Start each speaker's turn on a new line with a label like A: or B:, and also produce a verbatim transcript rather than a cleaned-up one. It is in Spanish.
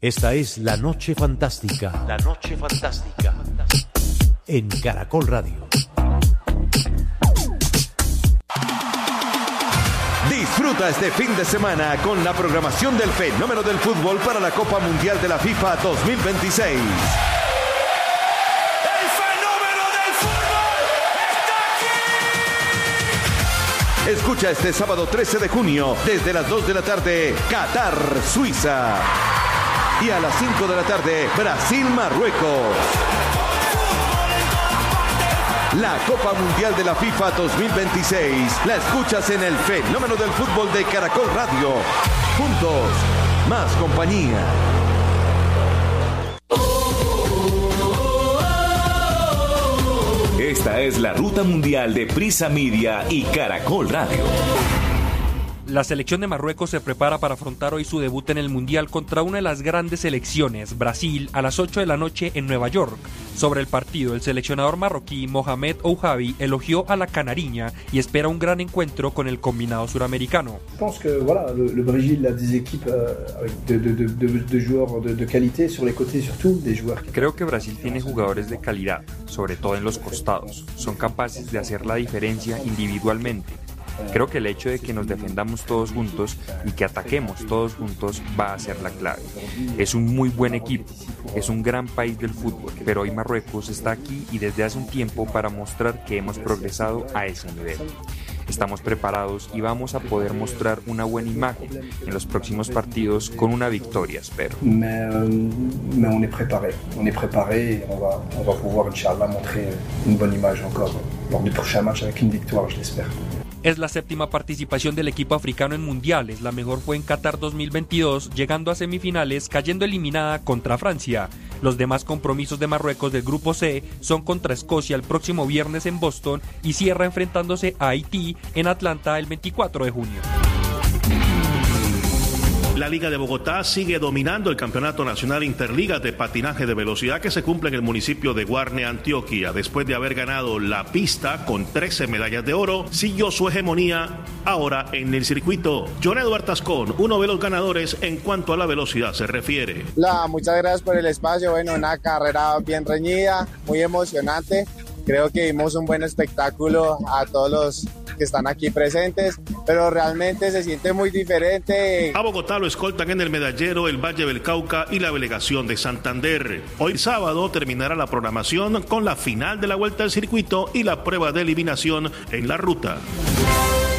A: Esta es La Noche Fantástica. La Noche Fantástica. En Caracol Radio.
B: Disfruta este fin de semana con la programación del fenómeno del fútbol para la Copa Mundial de la FIFA dos mil veintiséis.
C: ¡El fenómeno del fútbol está aquí!
B: Escucha este sábado trece de junio desde las dos de la tarde, Qatar, Suiza. Y a las cinco de la tarde, Brasil, Marruecos. La Copa Mundial de la FIFA dos mil veintiséis la escuchas en el fenómeno del fútbol de Caracol Radio. Juntos, más compañía.
D: Esta es la ruta mundial de Prisa Media y Caracol Radio.
E: La selección de Marruecos se prepara para afrontar hoy su debut en el Mundial contra una de las grandes selecciones, Brasil, a las ocho de la noche en Nueva York. Sobre el partido, el seleccionador marroquí Mohamed Ouhabi elogió a la canariña y espera un gran encuentro con el combinado suramericano.
F: Creo que voilà, le, le Brésil a des équipes de, de, de, de, de joueurs de, de qualité sur les côtés surtout, des joueurs.
E: Creo que Brasil tiene jugadores de calidad, sobre todo en los costados. Son capaces de hacer la diferencia individualmente. Creo que el hecho de que nos defendamos todos juntos y que ataquemos todos juntos va a ser la clave. Es un muy buen equipo, es un gran país del fútbol, pero hoy Marruecos está aquí y desde hace un tiempo para mostrar que hemos progresado a ese nivel. Estamos preparados y vamos a poder mostrar una buena imagen en los próximos partidos con una victoria, espero.
F: Mais, mais on est préparé, on est préparé et on va, on va pouvoir, Inch'Allah, montrer une bonne image encore lors du prochain match avec une victoire, je l'espère.
E: Es la séptima participación del equipo africano en mundiales. La mejor fue en Qatar dos mil veintidós, llegando a semifinales, cayendo eliminada contra Francia. Los demás compromisos de Marruecos del Grupo C son contra Escocia el próximo viernes en Boston y cierra enfrentándose a Haití en Atlanta el veinticuatro de junio.
G: La Liga de Bogotá sigue dominando el Campeonato Nacional Interligas de Patinaje de Velocidad que se cumple en el municipio de Guarne, Antioquia. Después de haber ganado la pista con trece medallas de oro, siguió su hegemonía ahora en el circuito. John Eduardo Tascón, uno de los ganadores en cuanto a la velocidad se refiere.
H: Hola, muchas gracias por el espacio. Bueno, una carrera bien reñida, muy emocionante. Creo que dimos un buen espectáculo a todos los que están aquí presentes, pero realmente se siente muy diferente.
G: A Bogotá lo escoltan en el medallero el Valle del Cauca y la delegación de Santander. Hoy sábado terminará la programación con la final de la vuelta al circuito y la prueba de eliminación en la ruta.